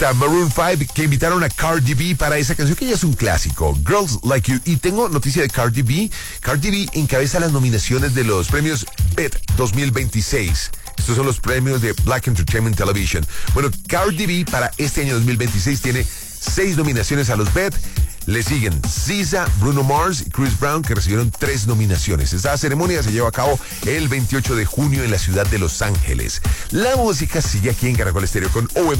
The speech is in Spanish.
Maroon 5, que invitaron a Cardi B para esa canción que ya es un clásico, Girls Like You. Y tengo noticia de Cardi B. Cardi B encabeza las nominaciones de los premios BET 2026. Estos son los premios de Black Entertainment Television. Bueno, Cardi B para este año 2026 tiene 6 nominaciones a los BET. Le siguen SZA, Bruno Mars y Chris Brown, que recibieron 3 nominaciones. Esta ceremonia se lleva a cabo el 28 de junio en la ciudad de Los Ángeles. La música sigue aquí en Caracol Estéreo con OM